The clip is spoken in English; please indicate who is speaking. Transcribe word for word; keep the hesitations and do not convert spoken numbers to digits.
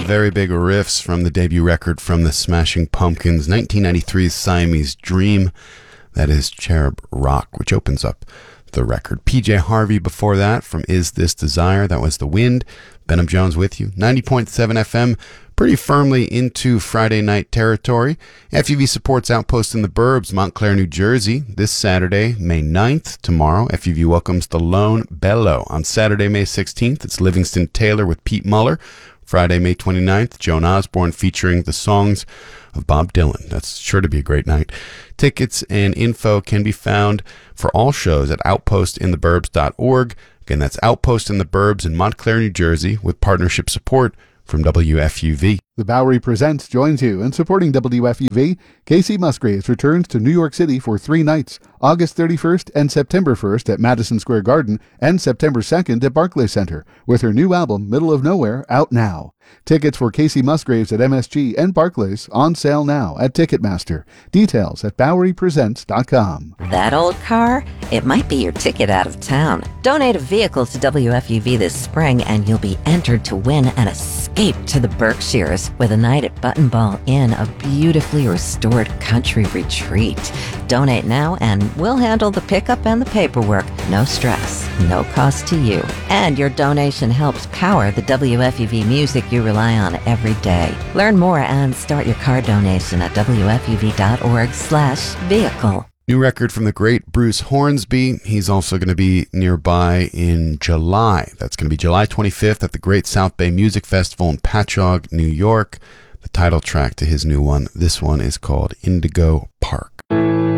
Speaker 1: very big riffs from the debut record from the Smashing Pumpkins, nineteen ninety-three's Siamese Dream. That is Cherub Rock, which opens up the record. P J Harvey before that from Is This Desire? That was The Wind. Benham Jones with you. ninety point seven F M, pretty firmly into Friday night territory. F U V supports Outpost in the Burbs, Montclair, New Jersey, this Saturday, May ninth. Tomorrow, F U V welcomes the Lone Bellow. On Saturday, May sixteenth, it's Livingston Taylor with Pete Muller. Friday, May twenty-ninth, Joan Osborne featuring the songs of Bob Dylan. That's sure to be a great night. Tickets and info can be found for all shows at outpost in the burbs dot org. Again, that's Outpost in the Burbs in Montclair, New Jersey, with partnership support from W F U V.
Speaker 2: The Bowery Presents joins you in supporting W F U V. Casey Musgraves returns to New York City for three nights, August thirty-first and September first at Madison Square Garden and September second at Barclays Center, with her new album, Middle of Nowhere, out now. Tickets for Casey Musgraves at M S G and Barclays on sale now at Ticketmaster. Details at bowery presents dot com.
Speaker 3: That old car? It might be your ticket out of town. Donate a vehicle to W F U V this spring and you'll be entered to win an escape to the Berkshires with a night at Button Ball Inn, a beautifully restored country retreat. Donate now and we'll handle the pickup and the paperwork. No stress, no cost to you. And your donation helps power the W F U V music you rely on every day. Learn more and start your car donation at W F U V dot org slash vehicle.
Speaker 1: New record from the great Bruce Hornsby. He's also going to be nearby in July. That's going to be July twenty-fifth at the Great South Bay Music Festival in Patchogue, New York. The title track to his new one. This one is called Indigo Park.